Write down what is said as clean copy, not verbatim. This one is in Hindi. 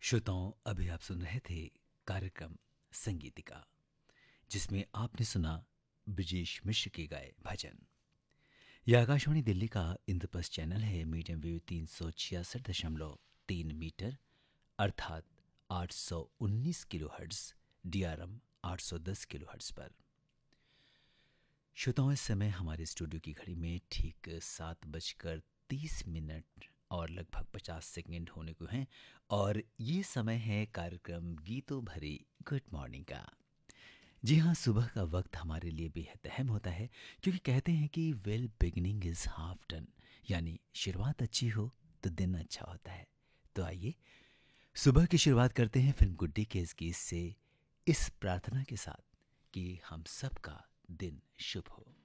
श्रोताओं, अभी आप सुन रहे थे कार्यक्रम संगीतिका, जिसमें आपने सुना ब्रजेश मिश्र के गाए भजन। यह आकाशवाणी दिल्ली का इंद्रप्रस्थ चैनल है। मीडियम वेव 366.3 मीटर अर्थात 819 kilo hertz, DRM 810 kilo hertz पर। श्रोताओं, इस समय हमारे स्टूडियो की घड़ी में ठीक 7:30 और लगभग 50 सेकंड होने को हैं, और ये समय है कार्यक्रम गीतों भरी गुड मॉर्निंग का। जी हाँ, सुबह का वक्त हमारे लिए बेहद अहम होता है, क्योंकि कहते हैं कि well beginning is half done, यानी शुरुआत अच्छी हो तो दिन अच्छा होता है। तो आइए सुबह की शुरुआत करते हैं फिल्म गुड्डी के इस गीत से, इस प्रार्थना के साथ कि हम सबका दिन शुभ हो।